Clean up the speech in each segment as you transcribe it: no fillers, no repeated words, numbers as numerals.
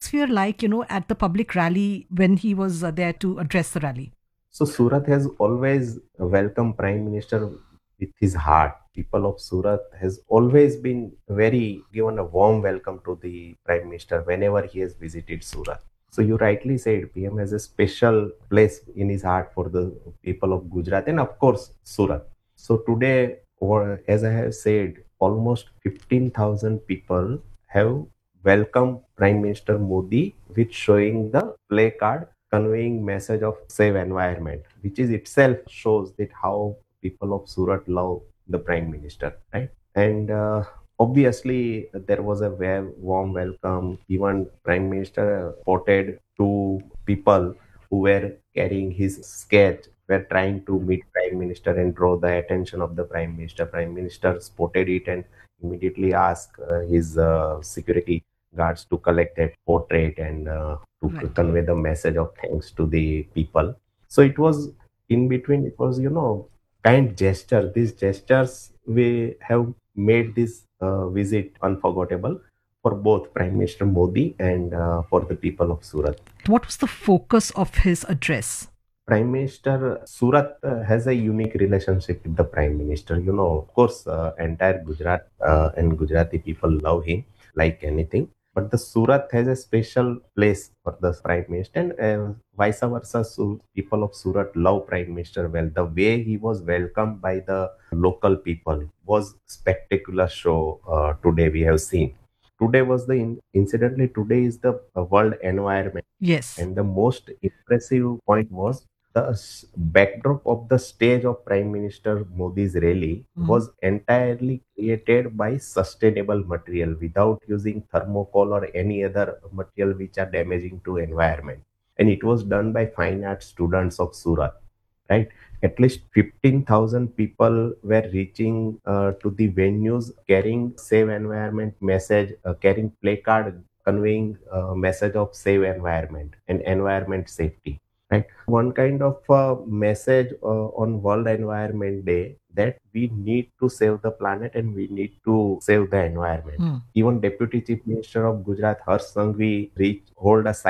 atmosphere like, at the public rally when he was there to address the rally? So Surat has always welcomed Prime Minister with his heart. People of Surat has always been very given a warm welcome to the Prime Minister whenever he has visited Surat. So you rightly said PM has a special place in his heart for the people of Gujarat and of course Surat. So today, or as I have said, almost 15,000 people have welcomed Prime Minister Modi with showing the play card conveying message of save environment, which is itself shows that how people of Surat love the Prime Minister, right? And obviously there was a very warm welcome. Even Prime Minister spotted two people who were carrying his sketch, were trying to meet Prime Minister and draw the attention of the Prime Minister. Prime Minister spotted it and immediately asked his security guards to collect that portrait and to Right. convey the message of thanks to the people. So it was in between, it was, kind gesture. These gestures we have made this visit unforgettable for both Prime Minister Modi and for the people of Surat. What was the focus of his address? Prime Minister Surat has a unique relationship with the Prime Minister. Of course, entire Gujarat and Gujarati people love him like anything. But the Surat has a special place for the Prime Minister, and vice versa. So people of Surat love Prime Minister well. The way he was welcomed by the local people was spectacular show. Today we have seen. Today was the incidentally today is the World Environment, Yes. and the most impressive point was the backdrop of the stage of Prime Minister Modi's rally was entirely created by sustainable material without using thermocol or any other material which are damaging to environment. And it was done by fine art students of Surat, right? At least 15,000 people were reaching to the venues carrying save environment message, carrying placard conveying message of save environment and environment safety, right? One kind of message on World Environment Day that we need to save the planet and we need to save the environment. Even Deputy Chief Minister of Gujarat, Harsh Sanghvi, hold a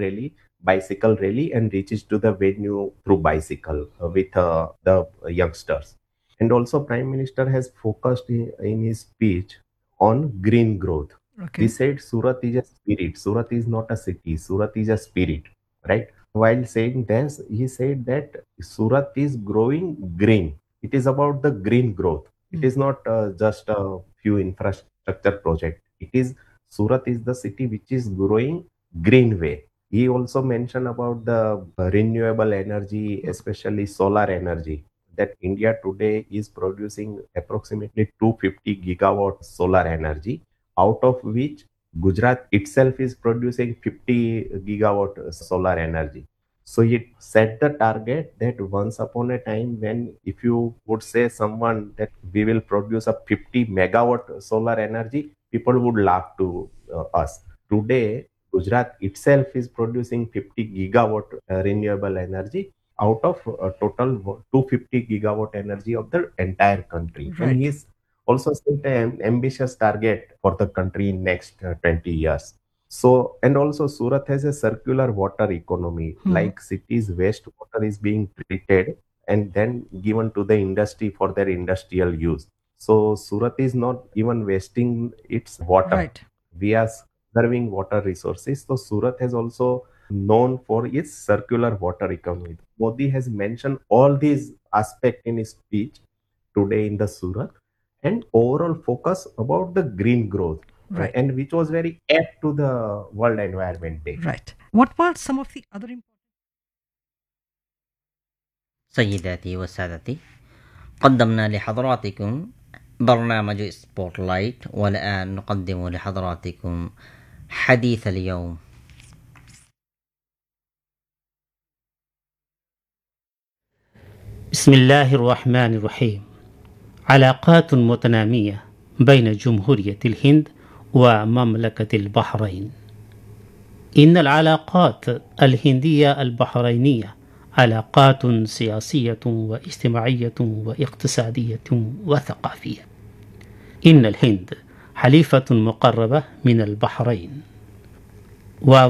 bicycle rally, and reaches to the venue through bicycle with the youngsters. And also, Prime Minister has focused in his speech on green growth. Okay. He said Surat is a spirit. Surat is not a city. Surat is a spirit, right? While saying this, he said that Surat is growing green. It is about the green growth. It is not just a few infrastructure project. It is Surat is the city which is growing green way. He also mentioned about the renewable energy, especially solar energy, that India today is producing approximately 250 gigawatt solar energy, out of which Gujarat itself is producing 50 gigawatt solar energy. So it set the target that once upon a time, when if you would say someone that we will produce a 50 megawatt solar energy, people would laugh to us. Today, Gujarat itself is producing 50 gigawatt renewable energy out of total 250 gigawatt energy of the entire country. Right. And he is also set an ambitious target for the country in next 20 years. So, and also Surat has a circular water economy, like cities wastewater is being treated and then given to the industry for their industrial use. So Surat is not even wasting its water. Right. We are conserving water resources. So Surat has also known for its circular water economy. Modi has mentioned all these aspects in his speech today in the Surat, and overall focus about the green growth, Right. and which was very apt to the World Environment Day. Right. What were some of the other important? سيداتي وسادتي، قدمنا لحضراتكم برنامج سبوتلايت، والآن نقدم لحضراتكم حديث اليوم. بسم الله الرحمن الرحيم. علاقات متنامية بين جمهورية الهند ومملكة البحرين. إن العلاقات الهندية البحرينية علاقات سياسية واجتماعية واقتصادية وثقافية. إن الهند حليفة مقربة من البحرين،